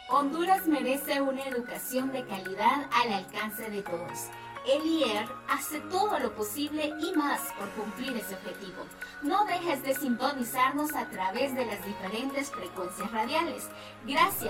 Honduras merece una educación de calidad al alcance de todos. El IER hace todo lo posible y más por cumplir ese objetivo. No dejes de sintonizarnos a través de las diferentes frecuencias radiales. Gracias